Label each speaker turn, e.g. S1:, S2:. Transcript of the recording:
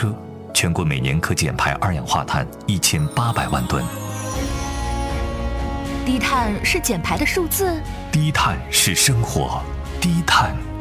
S1: 车，全国每年可减排二氧化碳1800万吨。
S2: 低碳是减排的数字，
S1: 低碳是生活，低碳